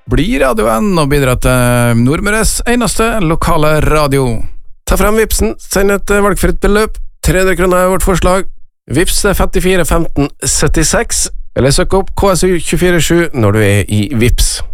Bli radioen og bidra til Nordmøres eneste lokale radio. Ta frem Vipsen, send et valgfritt beløp, 300 kroner er vårt forslag. Vips 54 15 76, eller søk opp KSU 247 når du er i Vips.